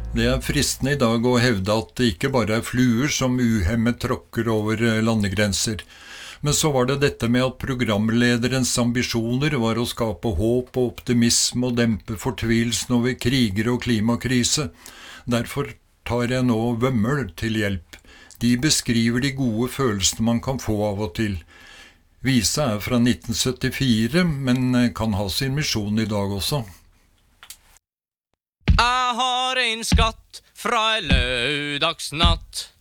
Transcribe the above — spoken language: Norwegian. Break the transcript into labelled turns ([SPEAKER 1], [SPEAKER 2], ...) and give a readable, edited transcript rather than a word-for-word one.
[SPEAKER 1] Det fristende i dag å hevde at det ikke bare fluer som uhemmet tråkker over landegrenser. Men så var det dette med at programlederens ambisjoner var å skape håp og optimisme og dempe fortvilelsen over kriger og klimakrise. Derfor tar jeg nå Vømmøl til hjelp. De beskriver de gode følelsene man kan få av og til. Visa fra 1974, men kan ha sin misjon i dag også.
[SPEAKER 2] Jeg har en skatt fra en lørdagsnatt.